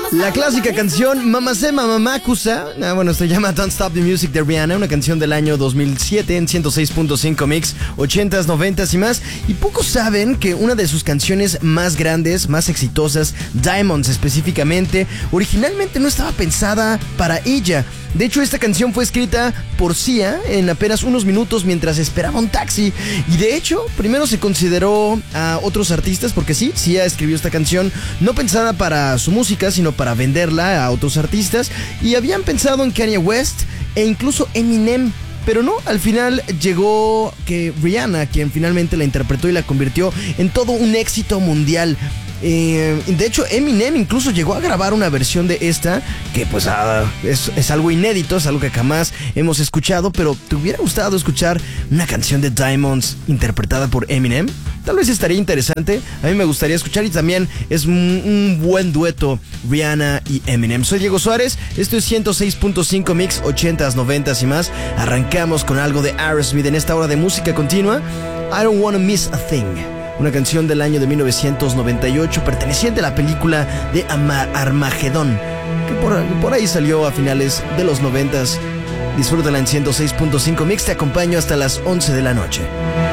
La clásica canción Mamase Mamamakusa, bueno, se llama Don't Stop the Music de Rihanna, una canción del año 2007 en 106.5 Mix, 80s, 90s y más. Y pocos saben que una de sus canciones más grandes, más exitosas, Diamonds específicamente, originalmente no estaba pensada para ella. De hecho, esta canción fue escrita por Sia en apenas unos minutos mientras esperaba un taxi. Y de hecho, primero se consideró a otros artistas, porque sí, Sia escribió esta canción no pensada para su música, sino para venderla a otros artistas. Y habían pensado en Kanye West e incluso Eminem. Pero no, al final llegó que Rihanna, quien finalmente la interpretó y la convirtió en todo un éxito mundial. De hecho, Eminem incluso llegó a grabar una versión de esta que pues es algo inédito, es algo que jamás hemos escuchado. Pero ¿te hubiera gustado escuchar una canción de Diamonds interpretada por Eminem? Tal vez estaría interesante, a mí me gustaría escuchar. Y también es un buen dueto Rihanna y Eminem. Soy Diego Suárez, esto es 106.5 Mix, 80s, 90s y más. Arrancamos con algo de Aerosmith en esta hora de música continua. I Don't Wanna Miss a Thing, una canción del año de 1998 perteneciente a la película de Armagedón, que por ahí salió a finales de los 90s. Disfrútala en 106.5 Mix, te acompaño hasta las 11 de la noche.